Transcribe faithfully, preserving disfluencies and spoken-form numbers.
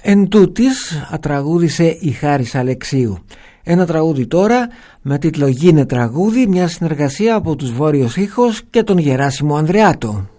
Εν τούτης ατραγούδησε η Χάρης Αλεξίου. Ένα τραγούδι τώρα με τίτλο «Γίνε τραγούδι», μια συνεργασία από τους Βόρειος Ήχος και τον Γεράσιμο Ανδρεάτο.